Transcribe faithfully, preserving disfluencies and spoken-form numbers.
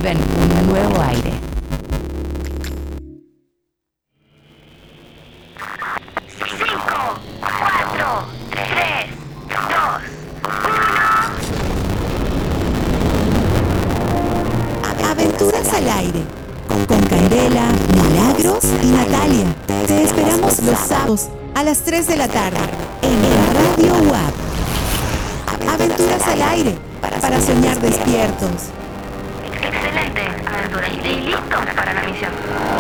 reciben un nuevo aire. cinco, cuatro, tres, dos, uno. Aventuras al aire. Con, con Candela, Milagros y Natalia. Te esperamos los sábados a las tres de la tarde en el Radio U A P. Aventuras al aire para soñar despiertos. Excelente, aventura y listos para la misión.